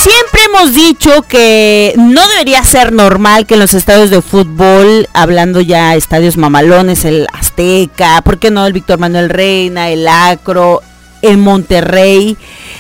Siempre hemos dicho que no debería ser normal que en los estadios de fútbol, hablando ya estadios mamalones, el Azteca, ¿por qué no el Víctor Manuel Reina, el Acro, el Monterrey,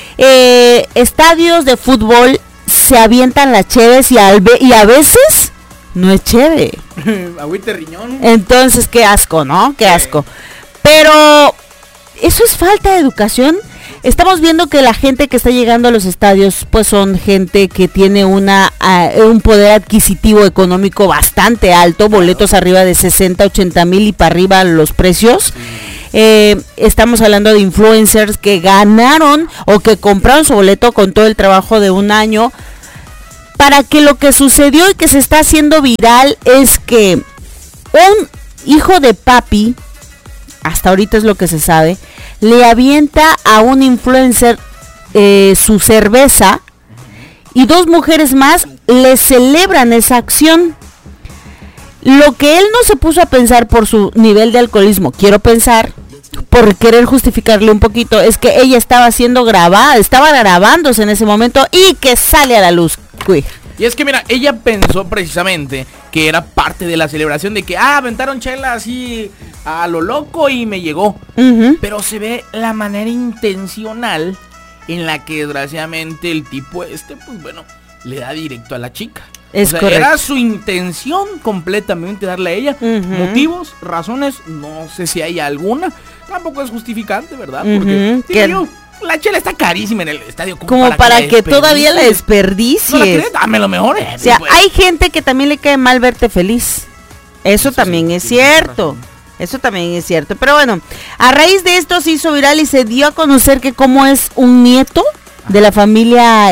estadios de fútbol se avientan las cheves y a veces no es cheve? Agüita de riñón. Entonces, qué asco, ¿no? Qué asco. Pero eso es falta de educación. Estamos viendo que la gente que está llegando a los estadios pues son gente que tiene un poder adquisitivo económico bastante alto, boletos arriba de 60, 80 mil y para arriba los precios. Estamos hablando de influencers que ganaron o que compraron su boleto con todo el trabajo de un año, para que lo que sucedió y que se está haciendo viral es que un hijo de papi, hasta ahorita es lo que se sabe, le avienta a un influencer su cerveza y dos mujeres más le celebran esa acción. Lo que él no se puso a pensar por su nivel de alcoholismo, quiero pensar, por querer justificarle un poquito, es que ella estaba siendo grabada, estaba grabándose en ese momento y que sale a la luz. Uy. Y es que mira, ella pensó precisamente que era parte de la celebración de que, aventaron chela así a lo loco y me llegó. Pero se ve la manera intencional en la que desgraciadamente el tipo pues bueno, le da directo a la chica. Es correcto. Era su intención completamente darle a ella. Motivos, razones, no sé si hay alguna. Tampoco es justificante, ¿verdad? Porque la chela está carísima en el estadio. Como para que todavía la desperdicies. ¿No la querés? Dame lo mejor. O sea, pues, hay gente que también le cae mal verte feliz. Eso también es cierto. Eso también es cierto. Pero bueno, a raíz de esto se hizo viral y se dio a conocer que como es un nieto de la familia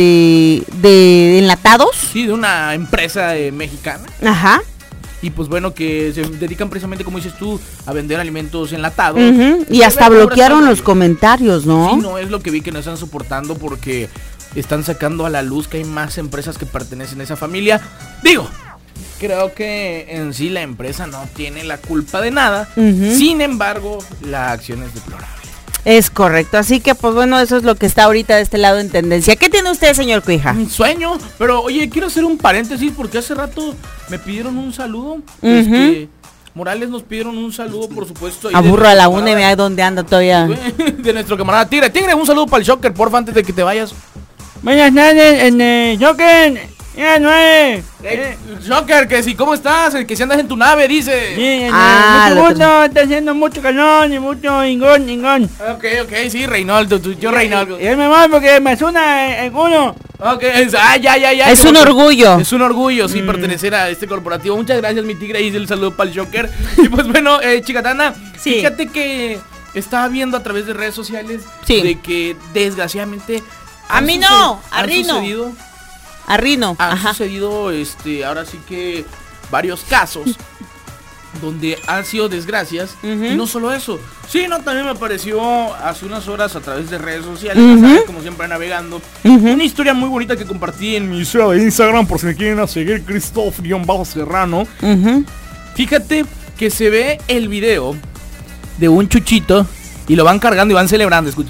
de enlatados. Sí, de una empresa mexicana. Ajá. Y pues bueno, que se dedican precisamente, como dices tú, a vender alimentos enlatados. Y hasta bloquearon los comentarios, ¿no? Sí, no, es lo que vi, que no están soportando porque están sacando a la luz que hay más empresas que pertenecen a esa familia. Digo, creo que en sí la empresa no tiene la culpa de nada. Sin embargo, la acción es deplorable. Es correcto, así que pues bueno, eso es lo que está ahorita de este lado en tendencia. ¿Qué tiene usted, señor Cuija? Un sueño, pero oye, quiero hacer un paréntesis porque hace rato me pidieron un saludo. Morales nos pidieron un saludo, por supuesto. Aburro a la una y vea dónde anda todavía. De nuestro camarada Tigre. Tigre, un saludo para el Shocker, porfa, antes de que te vayas. Buenas tardes, Shocker. Ya no es. Shocker, que sí, ¿cómo estás? Que si andas en tu nave, dice. Bien, mucho gusto, está haciendo mucho calor y mucho ingón. Ok, sí, Reinaldo, yo Reinaldo. Y él me va porque me suena el culo. Ok, ya. Es un orgullo. Es un orgullo, sí, pertenecer a este corporativo. Muchas gracias, mi Tigre, y el saludo para el Shocker. Y pues bueno, Chicatana, sí. Fíjate que estaba viendo a través de redes sociales de que desgraciadamente a mí no, a Rino. Han sucedido, ahora sí que varios casos donde han sido desgracias. Y no solo eso, también me apareció hace unas horas a través de redes sociales, ¿sabes? Como siempre navegando, una historia muy bonita que compartí en mi historia de Instagram, por si me quieren seguir, Christoph-Serrano. Fíjate que se ve el video de un chuchito y lo van cargando y van celebrando, escucha.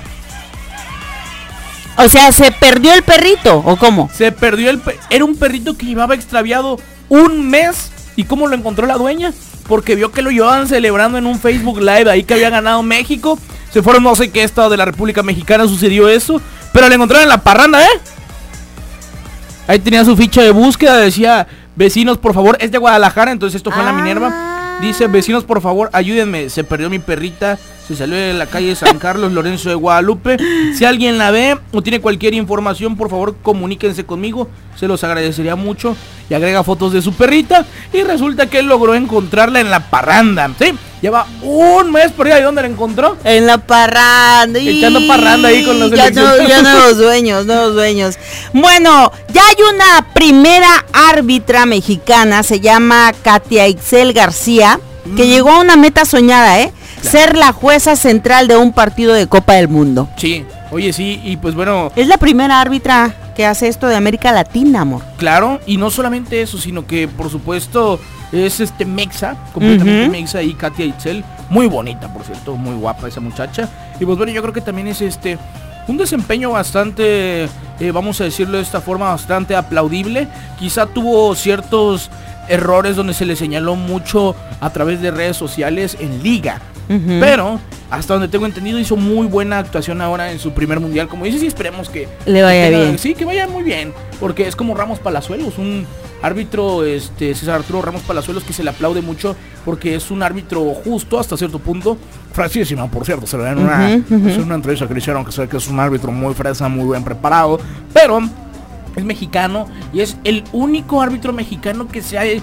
O sea, ¿se perdió el perrito o cómo? Se perdió era un perrito que llevaba extraviado un mes. ¿Y cómo lo encontró la dueña? Porque vio que lo llevaban celebrando en un Facebook Live ahí que había ganado México. Se fueron no sé qué estado de la República Mexicana, sucedió eso. Pero lo encontraron en la parranda, Ahí tenía su ficha de búsqueda, decía, vecinos, por favor, es de Guadalajara, entonces esto fue en la Minerva. Dice, vecinos, por favor, ayúdenme, se perdió mi perrita, se salió de la calle San Carlos, Lorenzo de Guadalupe. Si alguien la ve o tiene cualquier información, por favor, comuníquense conmigo, se los agradecería mucho. Y agrega fotos de su perrita y resulta que él logró encontrarla en la parranda, ¿sí? Lleva un mes por ahí. ¿Dónde la encontró? En la parranda. Echando parranda ahí con los ya nuevos dueños. Bueno, ya hay una primera árbitra mexicana, se llama Katia Ixel García, que llegó a una meta soñada, ser la jueza central de un partido de Copa del Mundo. Sí, oye, sí, y pues bueno, es la primera árbitra que hace esto de América Latina, amor. Claro, y no solamente eso, sino que por supuesto es mexa, completamente mexa, y Katia Ixel, muy bonita, por cierto, muy guapa esa muchacha. Y pues bueno, yo creo que también es un desempeño bastante, vamos a decirlo de esta forma, bastante aplaudible. Quizá tuvo ciertos errores donde se le señaló mucho a través de redes sociales en liga. Pero hasta donde tengo entendido hizo muy buena actuación ahora en su primer mundial, como dices, y esperemos que le vaya bien. Sí, que vaya muy bien, porque es como Ramos Palazuelos, un árbitro, César Arturo Ramos Palazuelos, que se le aplaude mucho porque es un árbitro justo hasta cierto punto. Fresísima, por cierto, se ve en una entrevista que le hicieron, que se ve que es un árbitro muy fresa, muy bien preparado, pero es mexicano y es el único árbitro mexicano que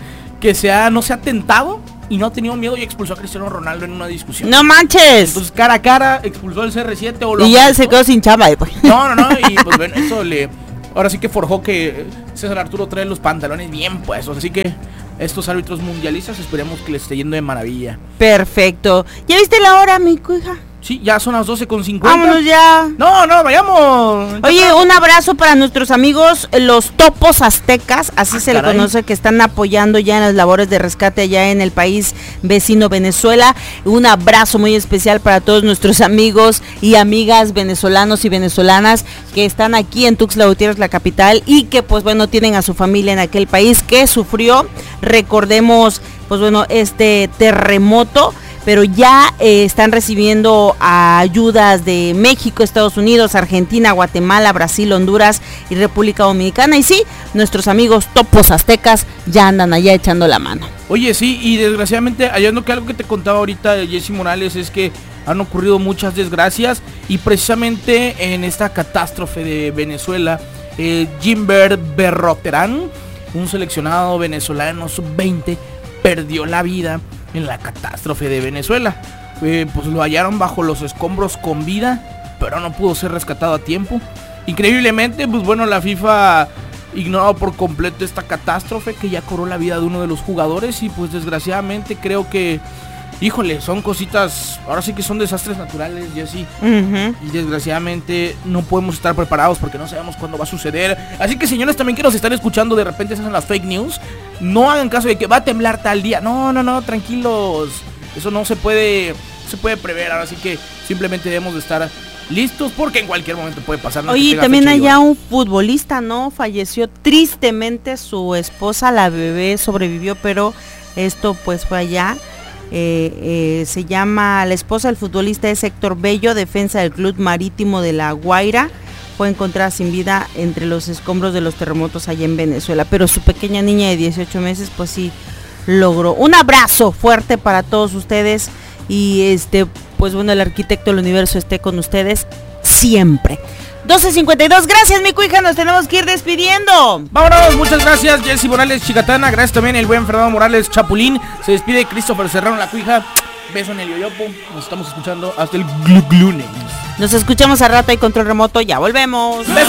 no se ha tentado y no ha tenido miedo y expulsó a Cristiano Ronaldo en una discusión. ¡No manches! Entonces, cara a cara, expulsó al CR7 o lo... Y ya se quedó sin chamba. No, y pues bueno, eso ahora sí que forjó que César Arturo trae los pantalones bien puestos, así que estos árbitros mundialistas esperemos que les esté yendo de maravilla. Perfecto. ¿Ya viste la hora, mi hija? Sí, ya son las 12:50. Vámonos ya. No, vayamos. Oye, un abrazo para nuestros amigos, los topos aztecas, así se le conoce, que están apoyando ya en las labores de rescate allá en el país vecino Venezuela. Un abrazo muy especial para todos nuestros amigos y amigas venezolanos y venezolanas que están aquí en Tuxtla Gutiérrez, la capital, y que pues bueno, tienen a su familia en aquel país que sufrió, recordemos, pues bueno, este terremoto. Pero ya están recibiendo ayudas de México, Estados Unidos, Argentina, Guatemala, Brasil, Honduras y República Dominicana. Y sí, nuestros amigos topos aztecas ya andan allá echando la mano. Oye, sí, y desgraciadamente, hallando que algo que te contaba ahorita de Jessy Morales es que han ocurrido muchas desgracias y precisamente en esta catástrofe de Venezuela, Jimber Berroterán, un seleccionado venezolano sub-20, perdió la vida en la catástrofe de Venezuela. Pues lo hallaron bajo los escombros con vida, pero no pudo ser rescatado a tiempo. Increíblemente, pues bueno, la FIFA ignoró por completo esta catástrofe que ya cobró la vida de uno de los jugadores y pues desgraciadamente creo que, híjole, son cositas, ahora sí que son desastres naturales, Jessy. Y desgraciadamente no podemos estar preparados porque no sabemos cuándo va a suceder. Así que señores también que nos están escuchando, de repente se hacen las fake news, no hagan caso de que va a temblar tal día. No, tranquilos. Eso no se puede prever. Ahora sí que simplemente debemos de estar listos porque en cualquier momento puede pasar. Oye, también allá un futbolista, ¿no? Falleció tristemente su esposa, la bebé sobrevivió, pero esto pues fue allá. Se llama, la esposa del futbolista es Héctor Bello, defensa del Club Marítimo de La Guaira. Fue encontrada sin vida entre los escombros de los terremotos allá en Venezuela, pero su pequeña niña de 18 meses pues sí logró. Un abrazo fuerte para todos ustedes y pues bueno, el arquitecto del universo esté con ustedes siempre. 12:52, gracias mi cuija, nos tenemos que ir despidiendo. Vámonos, muchas gracias Jessy Morales Chicatana, gracias también el buen Fernando Morales Chapulín. Se despide Christopher Serrano la cuija. Beso en el yoyopo, nos estamos escuchando hasta el lunes. Nos escuchamos a rato y control remoto, ya volvemos.